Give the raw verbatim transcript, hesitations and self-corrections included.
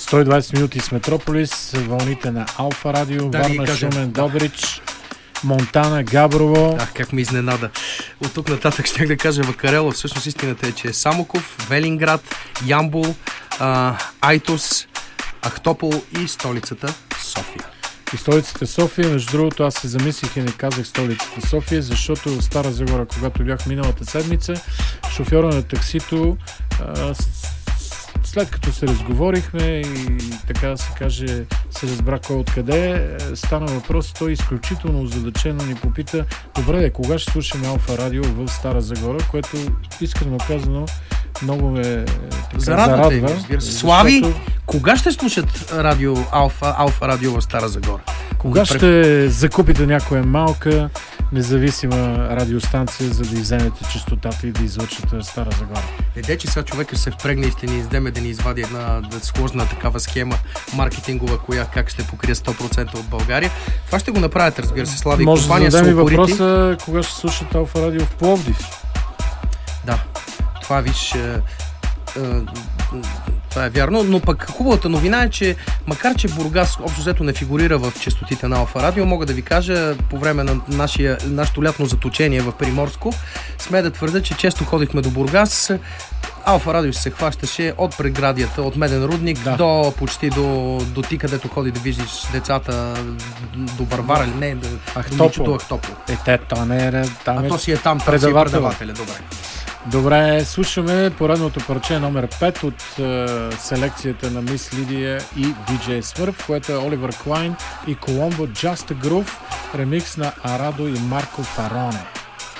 сто и двадесет минути с Метрополис, вълните на Алфа Радио, да, Варна, Шумен, Добрич, Монтана, Габрово. Ах, как ме изненада. От тук нататък ще да кажа Вакарело. Всъщност истината е, че е Самоков, Велинград, Ямбол, а, Айтос, Ахтопол и столицата София. И столицата София, между другото, аз се замислих и не казах столицата София, защото в Стара Загора, когато бях миналата седмица, шофьора на таксито, а, след като се разговорихме и така да се каже, се разбра кой откъде, стана въпрос, той изключително озадачено ни попита: добре, де, кога ще слушаме Алфа Радио в Стара Загора, което искрено казано много ме така зарадва. Разбира се. Слави, защото... кога ще слушат радио Алфа, Алфа Радио в Стара Загора? Кога ще закупите някоя малка независима радиостанция, за да вземете честотата и да излъчате Стара Загора? Еде, че сега човека се впрегне и ще ни издеме да ни извади една да сложна такава схема маркетингова, коя как ще покрие сто процента от България. Това ще го направят, разбира се, Слави. Може компания да зададем и въпроса, кога ще слушате Алфа Радио в Пловдив? Да, това виж... Е, е, това е вярно, но пък хубавата новина е, че макар че Бургас общо взето не фигурира в честотите на Алфа Радио, мога да ви кажа, по време на нашия, нашето лятно заточение в Приморско, сме да твърда, че често ходихме до Бургас. Алфа Радио се хващаше от преградията, от Меден рудник, да, до почти до, до ти, където ходи да виждаш децата до Барвара или не, до Ахтопол. Е, те, то не е там. А то си е там, там си е предавателя, добре. Добре, слушаме поредното парче номер пет от е, селекцията на Мис Лидия и диджей Смърф, което е Оливър Клайн и Коломбо Just a Groove, ремикс на Арадо и Марко Фароне.